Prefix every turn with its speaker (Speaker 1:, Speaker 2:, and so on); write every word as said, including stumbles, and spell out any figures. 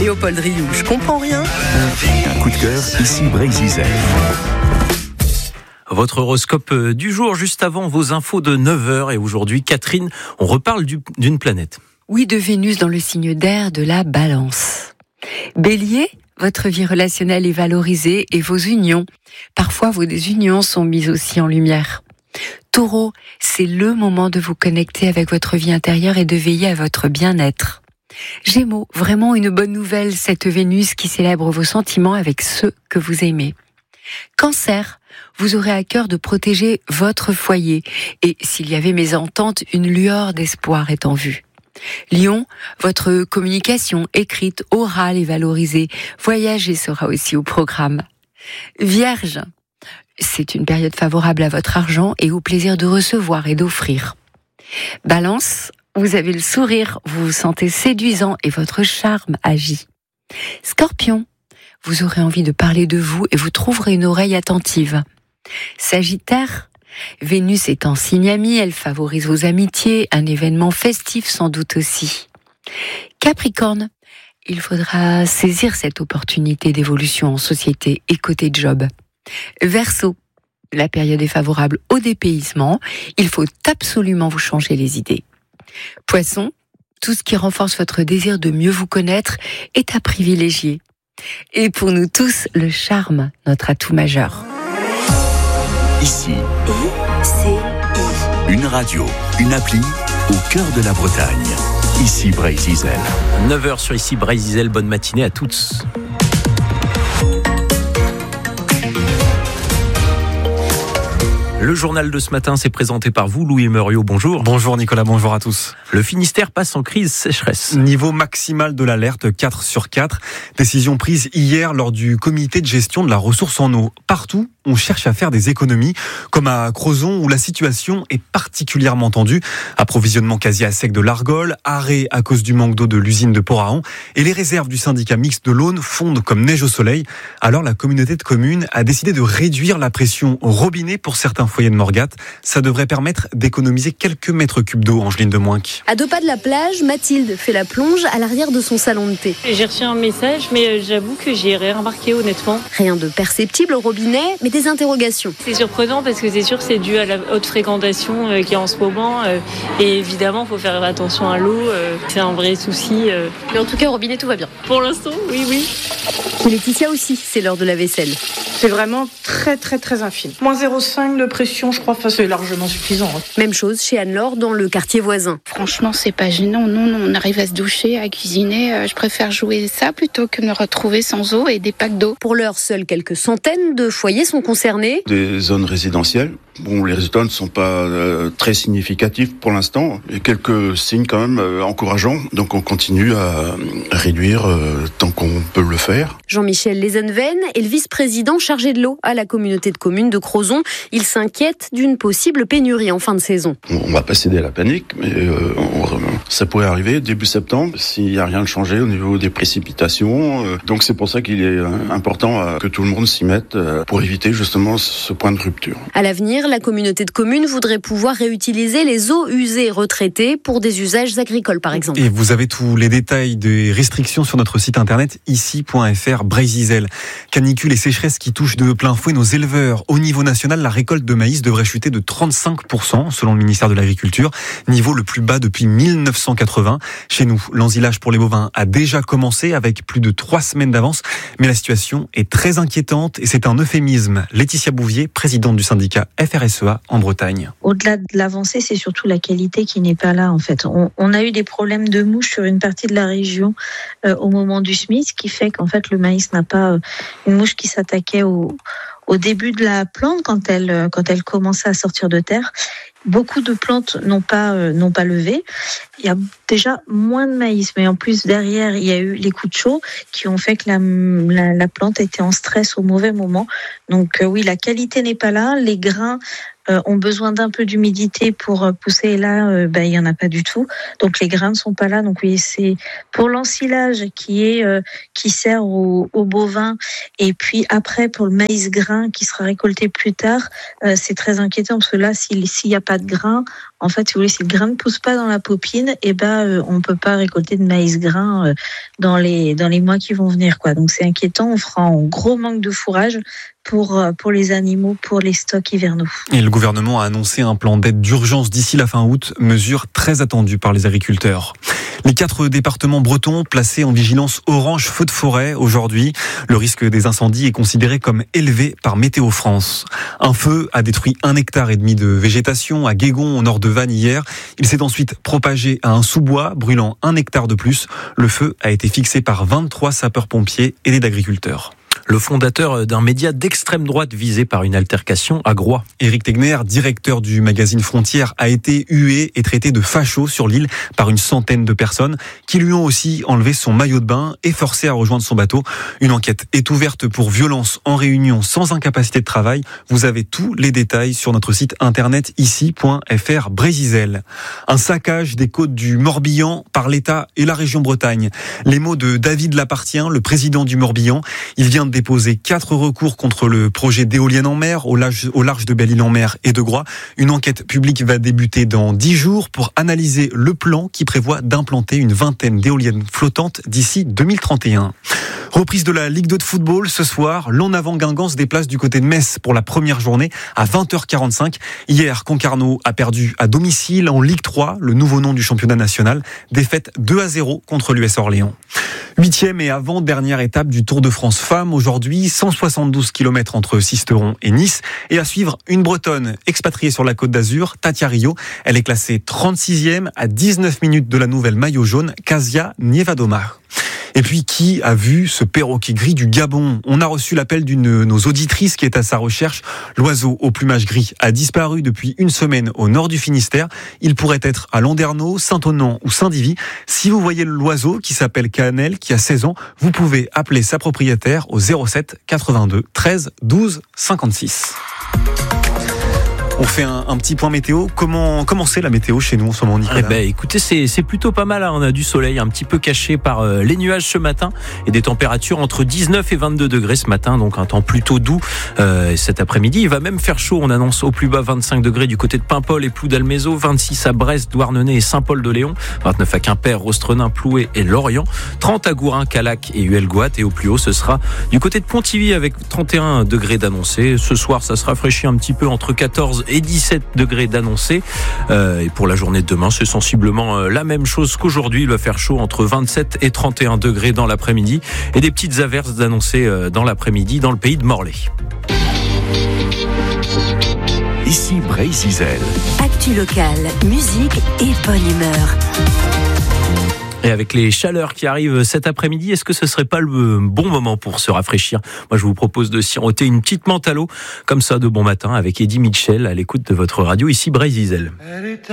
Speaker 1: Léopold Rioux, je comprends rien.
Speaker 2: Un coup de cœur, ici Brésil.
Speaker 3: Votre horoscope du jour, juste avant vos infos de neuf heures. Et aujourd'hui, Catherine, on reparle du, d'une planète.
Speaker 4: Oui, de Vénus dans le signe d'air de la Balance. Bélier, votre vie relationnelle est valorisée et vos unions. Parfois, vos désunions sont mises aussi en lumière. Taureau, c'est le moment de vous connecter avec votre vie intérieure et de veiller à votre bien-être. Gémeaux, vraiment une bonne nouvelle, cette Vénus qui célèbre vos sentiments avec ceux que vous aimez. Cancer, vous aurez à cœur de protéger votre foyer et s'il y avait mésentente, une lueur d'espoir est en vue. Lion, votre communication écrite, orale est valorisée. Voyager sera aussi au programme. Vierge, c'est une période favorable à votre argent et au plaisir de recevoir et d'offrir. Balance, vous avez le sourire, vous vous sentez séduisant et votre charme agit. Scorpion, vous aurez envie de parler de vous et vous trouverez une oreille attentive. Sagittaire, Vénus est en signe ami, elle favorise vos amitiés, un événement festif sans doute aussi. Capricorne, il faudra saisir cette opportunité d'évolution en société et côté job. Verseau, la période est favorable au dépaysement, il faut absolument vous changer les idées. Poisson, tout ce qui renforce votre désir de mieux vous connaître est à privilégier. Et pour nous tous, le charme, notre atout majeur.
Speaker 2: Ici,
Speaker 1: I C I.
Speaker 2: une radio, une appli au cœur de la Bretagne. Ici Brésil.
Speaker 3: neuf heures sur Ici Brésil, bonne matinée à tous. Le journal de ce matin, c'est présenté par vous, Louis Meuriot. Bonjour.
Speaker 5: Bonjour Nicolas, bonjour à tous.
Speaker 3: Le Finistère passe en crise sécheresse.
Speaker 5: Niveau maximal de l'alerte, quatre sur quatre. Décision prise hier lors du comité de gestion de la ressource en eau. Partout, on cherche à faire des économies, comme à Crozon où la situation est particulièrement tendue. Approvisionnement quasi à sec de l'Argol, arrêt à cause du manque d'eau de l'usine de Port-Ahon et les réserves du syndicat mixte de l'Aune fondent comme neige au soleil. Alors la communauté de communes a décidé de réduire la pression au robinet pour certains foyer de Morgat. Ça devrait permettre d'économiser quelques mètres cubes d'eau, Angeline de Moinque.
Speaker 6: À deux pas de la plage, Mathilde fait la plonge à l'arrière de son salon de thé.
Speaker 7: J'ai reçu un message, mais j'avoue que j'y ai rien remarqué honnêtement.
Speaker 6: Rien de perceptible au robinet, mais des interrogations.
Speaker 7: C'est surprenant parce que c'est sûr que c'est dû à la haute fréquentation euh, qu'il y a en ce moment. Euh, et évidemment, il faut faire attention à l'eau. Euh, c'est un vrai souci. Euh.
Speaker 6: Mais en tout cas, au robinet, tout va bien.
Speaker 7: Pour l'instant, oui, oui.
Speaker 6: Pour Laetitia aussi, c'est l'heure de la vaisselle.
Speaker 8: C'est vraiment très très très infime. moins zéro virgule cinq de pression, je crois, enfin, c'est largement suffisant. Hein.
Speaker 6: Même chose chez Anne-Laure dans le quartier voisin.
Speaker 9: Franchement, c'est pas gênant. Non, non, on arrive à se doucher, à cuisiner. Je préfère jouer ça plutôt que me retrouver sans eau et des packs d'eau.
Speaker 6: Pour l'heure, seules quelques centaines de foyers sont concernés.
Speaker 10: Des zones résidentielles. Bon, les résultats ne sont pas euh, très significatifs pour l'instant. Il y a quelques signes quand même euh, encourageants. Donc on continue à, à réduire euh, tant qu'on peut le faire.
Speaker 6: Jean-Michel Lezenven est le vice-président chargé de l'eau à la communauté de communes de Crozon. Il s'inquiète d'une possible pénurie en fin de saison.
Speaker 10: On va pas céder à la panique, mais euh, on, ça pourrait arriver début septembre s'il n'y a rien de changé au niveau des précipitations. Euh, donc c'est pour ça qu'il est important euh, que tout le monde s'y mette euh, pour éviter justement ce point de rupture.
Speaker 6: À l'avenir, la communauté de communes voudrait pouvoir réutiliser les eaux usées retraitées pour des usages agricoles, par exemple.
Speaker 5: Et vous avez tous les détails des restrictions sur notre site internet ici point f r. Brésil. Canicule et sécheresse qui touchent de plein fouet nos éleveurs. Au niveau national, la récolte de maïs devrait chuter de trente-cinq pour cent selon le ministère de l'Agriculture. Niveau le plus bas depuis mille neuf cent quatre-vingts. Chez nous, l'ensilage pour les bovins a déjà commencé avec plus de trois semaines d'avance. Mais la situation est très inquiétante et c'est un euphémisme. Laetitia Bouvier, présidente du syndicat F R S E A en Bretagne.
Speaker 11: Au-delà de l'avancée, c'est surtout la qualité qui n'est pas là en fait. On, on a eu des problèmes de mouches sur une partie de la région euh, au moment du semis, ce qui fait qu'en fait le maïs n'a pas euh, une mouche qui s'attaquait au, au début de la plante quand elle, quand elle commençait à sortir de terre. Beaucoup de plantes n'ont pas euh, n'ont pas levé. Il y a déjà moins de maïs, mais en plus derrière il y a eu les coups de chaud qui ont fait que la la, la plante était en stress au mauvais moment. Donc euh, oui, la qualité n'est pas là. Les grains euh, ont besoin d'un peu d'humidité pour pousser. Et là, euh, bah, il y en a pas du tout. Donc les grains ne sont pas là. Donc oui, c'est pour l'ensilage qui est euh, qui sert aux, aux bovins. Et puis après pour le maïs grain qui sera récolté plus tard, euh, c'est très inquiétant parce que là, s'il s'il y a pas de grains, en fait, si vous voulez, si le grain ne pousse pas dans la popine, eh ben, euh, on peut pas récolter de maïs grain euh, dans les dans les mois qui vont venir, quoi. Donc c'est inquiétant. On fera un gros manque de fourrage pour pour les animaux, pour les stocks hivernaux.
Speaker 5: Et le gouvernement a annoncé un plan d'aide d'urgence d'ici la fin août, mesure très attendue par les agriculteurs. Les quatre départements bretons placés en vigilance orange feu de forêt aujourd'hui. Le risque des incendies est considéré comme élevé par Météo France. Un feu a détruit un hectare et demi de végétation à Guégon, au nord de Vannes hier. Il s'est ensuite propagé à un sous-bois, brûlant un hectare de plus. Le feu a été fixé par vingt-trois sapeurs-pompiers aidés d'agriculteurs.
Speaker 3: Le fondateur d'un média d'extrême droite visé par une altercation à Groix.
Speaker 5: Éric Tegner, directeur du magazine Frontières, a été hué et traité de facho sur l'île par une centaine de personnes qui lui ont aussi enlevé son maillot de bain et forcé à rejoindre son bateau. Une enquête est ouverte pour violence en réunion sans incapacité de travail. Vous avez tous les détails sur notre site internet ici point f r Brésil. Un saccage des côtes du Morbihan par l'État et la région Bretagne. Les mots de David Lapartien, le président du Morbihan. Il vient de déposé quatre recours contre le projet d'éoliennes en mer au large, au large de Belle-Île-en-Mer et de Groix. Une enquête publique va débuter dans dix jours pour analyser le plan qui prévoit d'implanter une vingtaine d'éoliennes flottantes d'ici deux mille trente et un. Reprise de la Ligue deux de football ce soir. L'En Avant Guingamp se déplace du côté de Metz pour la première journée à vingt heures quarante-cinq. Hier, Concarneau a perdu à domicile en Ligue trois, le nouveau nom du championnat national. Défaite deux à zéro contre l'U S Orléans. Huitième et avant-dernière étape du Tour de France Femmes. Aujourd'hui, cent soixante-douze kilomètres entre Sisteron et Nice. Et à suivre, une Bretonne expatriée sur la Côte d'Azur, Tatia Rio. Elle est classée trente-sixième à dix-neuf minutes de la nouvelle maillot jaune, Kasia Nievadomar. Et puis, qui a vu ce perroquet gris du Gabon ? On a reçu l'appel d'une de nos auditrices qui est à sa recherche. L'oiseau au plumage gris a disparu depuis une semaine au nord du Finistère. Il pourrait être à Landerneau, Saint-Aunant ou Saint-Divy. Si vous voyez l'oiseau qui s'appelle Canel, qui a seize ans, vous pouvez appeler sa propriétaire au zéro sept quatre-vingt-deux treize douze cinquante-six. On fait un, un petit point météo. Comment, comment c'est la météo chez nous en ce moment, Nicolas ?
Speaker 3: Eh ben, écoutez, c'est, c'est plutôt pas mal. Hein. On a du soleil un petit peu caché par euh, les nuages ce matin et des températures entre dix-neuf et vingt-deux degrés ce matin. Donc un temps plutôt doux euh, cet après-midi. Il va même faire chaud. On annonce au plus bas vingt-cinq degrés du côté de Paimpol et Ploux-d'Almézeau, vingt-six à Brest, Douarnenez et Saint-Paul-de-Léon, vingt-neuf à Quimper, Rostrenin, Ploué et Lorient, trente à Gourin, Calac et Huelgoat. Et au plus haut, ce sera du côté de Pontivy avec trente et un degrés d'annoncé. Ce soir, ça se rafraîchit un petit peu entre quatorze et dix-sept degrés d'annoncé. Euh, et pour la journée de demain, c'est sensiblement euh, la même chose qu'aujourd'hui. Il va faire chaud entre vingt-sept et trente et un degrés dans l'après-midi et des petites averses d'annoncer euh, dans l'après-midi dans le pays de Morlaix.
Speaker 2: Ici Brésil.
Speaker 1: Actu locale, musique et bonne humeur.
Speaker 3: Et avec les chaleurs qui arrivent cet après-midi, est-ce que ce serait pas le bon moment pour se rafraîchir ? Moi, je vous propose de siroter une petite menthe à l'eau, comme ça, de bon matin, avec Eddie Mitchell, à l'écoute de votre radio, ici Brésil.